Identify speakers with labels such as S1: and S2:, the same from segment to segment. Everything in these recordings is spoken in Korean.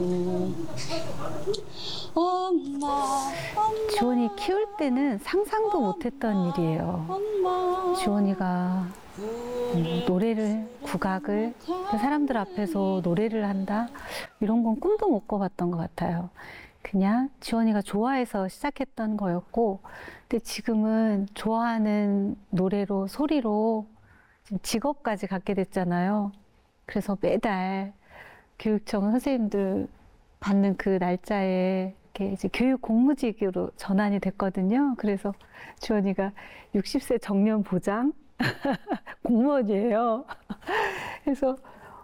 S1: 지원이 키울 때는 상상도 못했던 일이에요. 지원이가 노래를, 국악을 그 사람들 앞에서 노래를 한다? 이런 건 꿈도 못 꿔봤던 것 같아요. 그냥 지원이가 좋아해서 시작했던 거였고, 근데 지금은 좋아하는 노래로, 소리로 지금 직업까지 갖게 됐잖아요. 그래서 매달 교육청 선생님들 받는 그 날짜에 이렇게 이제 교육 공무직으로 전환이 됐거든요. 그래서 지원이가 60세 정년 보장 공무원이에요. 그래서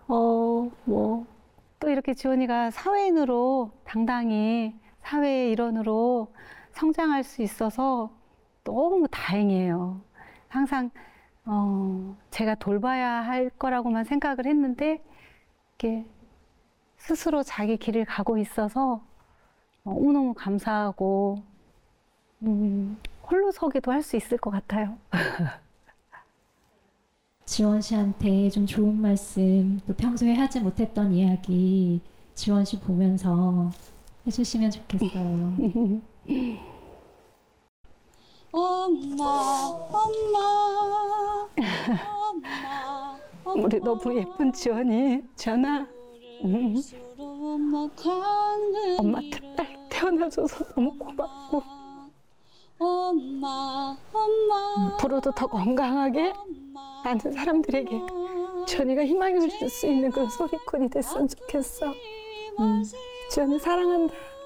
S1: 또 이렇게 지원이가 사회인으로 당당히 사회의 일원으로 성장할 수 있어서 너무 다행이에요. 항상 제가 돌봐야 할 거라고만 생각을 했는데 이렇게 스스로 자기 길을 가고 있어서 너무너무 감사하고 홀로 서기도 할 수 있을 것 같아요.
S2: 지원 씨한테 좀 좋은 말씀, 또 평소에 하지 못했던 이야기 지원 씨 보면서 해주시면 좋겠어요.
S1: 우리 너무 예쁜 지원이, 지원아. 엄마 딸 태어나줘서 너무 고맙고 앞으로도 더 건강하게 많은 사람들에게 지원이가 희망을 줄 수 있는 그런 소리꾼이 됐으면 좋겠어. 지원이 사랑한다.